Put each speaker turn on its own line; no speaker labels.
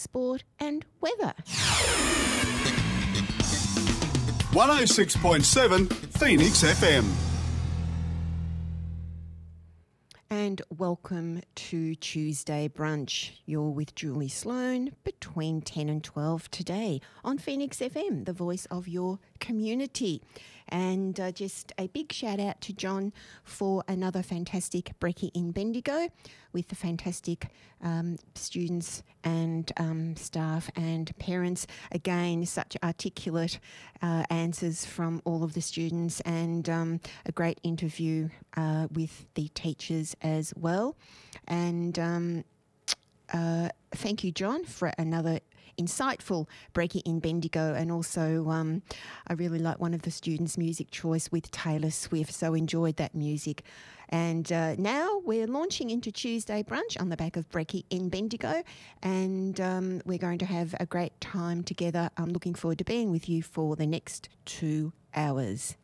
sport and weather.
106.7 Phoenix FM.
And welcome to Tuesday Brunch. You're with Julie Sloan between 10 and 12 today on Phoenix FM, the voice of your community. And just a big shout out to John for another fantastic brekkie in Bendigo with the fantastic students and staff and parents. Again, such articulate answers from all of the students and a great interview with the teachers as well. And thank you, John, for another insightful brekkie in Bendigo, and also I really like one of the students' music choice with Taylor Swift, so enjoyed that music. And now we're launching into Tuesday Brunch on the back of brekkie in Bendigo, and we're going to have a great time together. I'm looking forward to being with you for the next 2 hours.